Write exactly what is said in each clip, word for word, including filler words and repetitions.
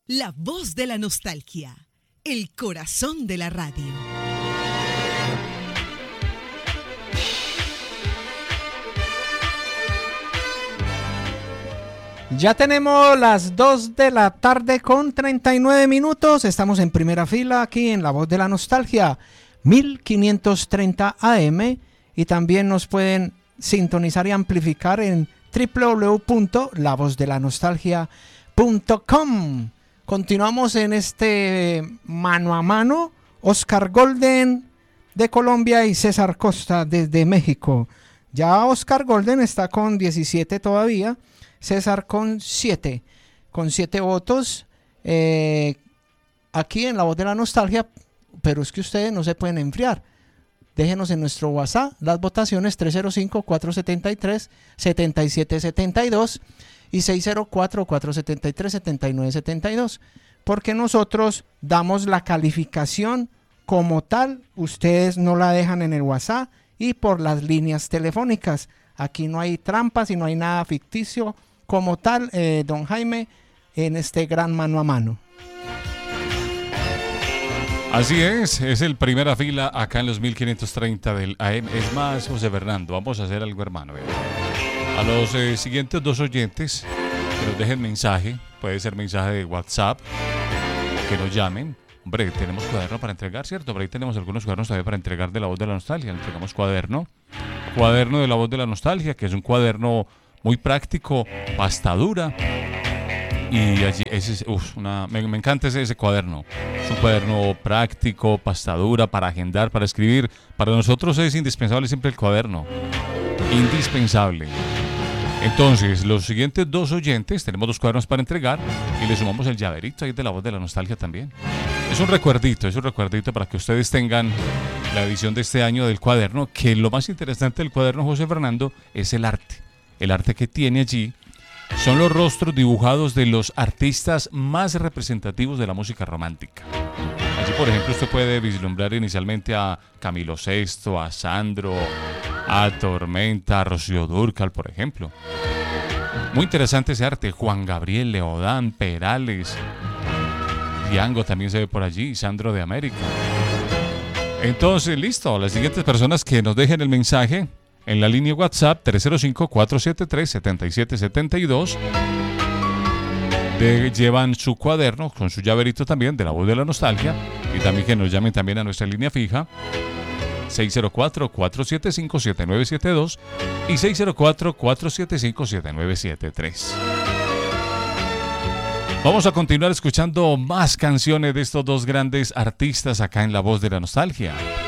La voz de la nostalgia, el corazón de la radio. Ya tenemos las dos de la tarde con treinta y nueve minutos. Estamos en primera fila aquí en La Voz de la Nostalgia, mil quinientos treinta A M, y también nos pueden sintonizar y amplificar en doble u doble u doble u punto la voz de la nostalgia punto com. Continuamos en este mano a mano. Oscar Golden de Colombia y César Costa desde México. Ya Oscar Golden está con diecisiete todavía, César con siete, con siete votos eh, aquí en La Voz de la Nostalgia, pero es que ustedes no se pueden enfriar. Déjenos en nuestro WhatsApp las votaciones tres cero cinco, cuatro siete tres, siete siete siete dos y seis cero cuatro, cuatro siete tres, siete nueve siete dos, porque nosotros damos la calificación como tal, ustedes no la dejan en el WhatsApp y por las líneas telefónicas. Aquí no hay trampas y no hay nada ficticio como tal, eh, don Jaime, en este gran mano a mano. Así es, es el primera fila acá en los mil quinientos treinta del A M. Es más, José Fernando, vamos a hacer algo, hermano. A los eh, siguientes dos oyentes que nos dejen mensaje, puede ser mensaje de WhatsApp, que nos llamen. Hombre, tenemos cuaderno para entregar, ¿cierto? Por ahí tenemos algunos cuadernos todavía para entregar de La Voz de la Nostalgia. Le entregamos cuaderno, cuaderno de La Voz de la Nostalgia, que es un cuaderno muy práctico, pasta dura. Y allí, ese, uf, una, me, me encanta ese, ese cuaderno. Es un cuaderno práctico, pasta dura, para agendar, para escribir. Para nosotros es indispensable siempre el cuaderno. Indispensable. Entonces, los siguientes dos oyentes, tenemos dos cuadernos para entregar y le sumamos el llaverito ahí de La Voz de la Nostalgia también. Es un recuerdito, es un recuerdito para que ustedes tengan la edición de este año del cuaderno, que lo más interesante del cuaderno, José Fernando, es el arte. El arte que tiene allí son los rostros dibujados de los artistas más representativos de la música romántica. Allí, por ejemplo, usted puede vislumbrar inicialmente a Camilo Sesto, a Sandro, a Tormenta, a Rocío Dúrcal, por ejemplo. Muy interesante ese arte. Juan Gabriel, Leodán, Perales, Diango también se ve por allí, Sandro de América. Entonces, listo, las siguientes personas que nos dejen el mensaje en la línea WhatsApp tres cero cinco, cuatro siete tres, siete siete siete dos de, llevan su cuaderno con su llaverito también de La Voz de la Nostalgia, y también que nos llamen también a nuestra línea fija seis cero cuatro, cuatro siete cinco, siete nueve siete dos y seis cero cuatro, cuatro siete cinco, siete nueve siete tres. Vamos a continuar escuchando más canciones de estos dos grandes artistas acá en La Voz de la Nostalgia,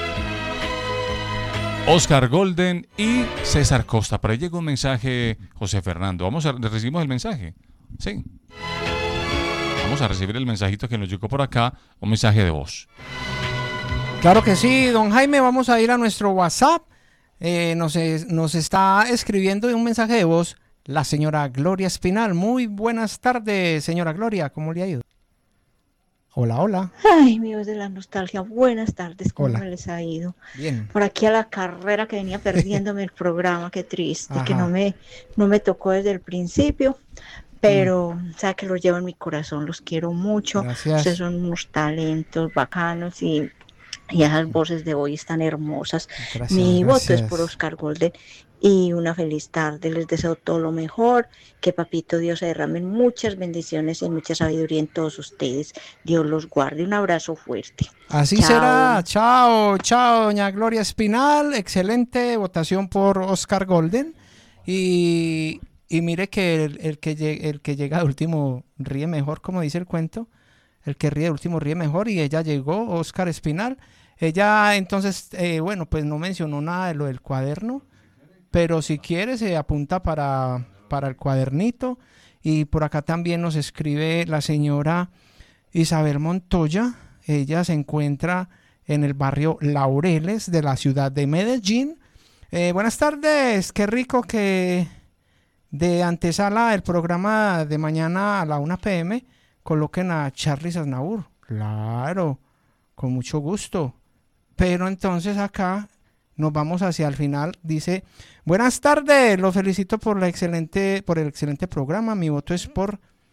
Oscar Golden y César Costa. Por ahí llegó un mensaje, José Fernando. Vamos a recibimos el mensaje. Sí. Vamos a recibir el mensajito que nos llegó por acá, un mensaje de voz. Claro que sí, don Jaime, vamos a ir a nuestro WhatsApp. Eh, nos, es, nos está escribiendo un mensaje de voz la señora Gloria Espinal. Muy buenas tardes, señora Gloria, ¿cómo le ha ido? Hola, hola. Ay, mi Voz de la Nostalgia, buenas tardes, ¿cómo Hola. me les ha ido? Bien. Por aquí a la carrera que venía perdiéndome el programa, qué triste, Ajá. que no me, no me tocó desde el principio, pero mm. sabe que los llevo en mi corazón, los quiero mucho. Gracias. Ustedes son unos talentos bacanos y, y esas voces de hoy están hermosas. Gracias, Mi gracias. voto es por Oscar Golden. Y una feliz tarde, les deseo todo lo mejor, que Papito Dios se derrame muchas bendiciones y mucha sabiduría en todos ustedes. Dios los guarde, un abrazo fuerte. Así Chao. será. Chao, chao, doña Gloria Espinal. Excelente votación por Oscar Golden. Y, y mire que el, el, que llegue, el que llega de último ríe mejor, como dice el cuento. El que ríe de último ríe mejor. Y ella llegó, Oscar Espinal. Ella entonces, eh, bueno, pues no mencionó nada de lo del cuaderno. Pero si quiere se apunta para, para el cuadernito. Y por acá también nos escribe la señora Isabel Montoya. Ella se encuentra en el barrio Laureles de la ciudad de Medellín. Eh, buenas tardes, qué rico que de antesala el programa de mañana a la una pe eme coloquen a Charly Aznavour. Claro, con mucho gusto. Pero entonces acá nos vamos hacia el final. Dice, buenas tardes, los felicito por la excelente, por el excelente programa. Mi voto es por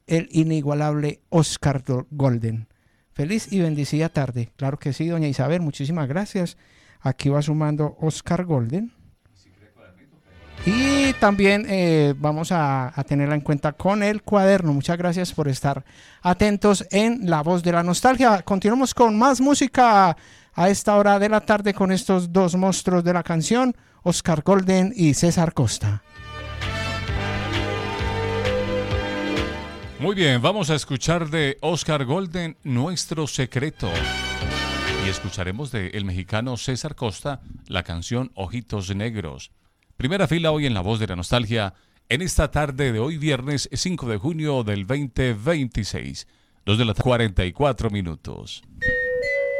el inigualable Oscar Golden. Feliz y bendecida tarde. Claro que sí, doña Isabel, muchísimas gracias. Aquí va sumando Oscar Golden. Y también eh, vamos a, a tenerla en cuenta con el cuaderno. Muchas gracias por estar atentos en La Voz de la Nostalgia. Continuamos con más música a esta hora de la tarde con estos dos monstruos de la canción, Oscar Golden y César Costa. Muy bien, vamos a escuchar de Oscar Golden, Nuestro Secreto. Y escucharemos de el mexicano César Costa la canción Ojitos Negros. Primera fila hoy en La Voz de la Nostalgia, en esta tarde de hoy viernes cinco de junio del veinte veintiséis. dos de la tarde, cuarenta y cuatro minutos.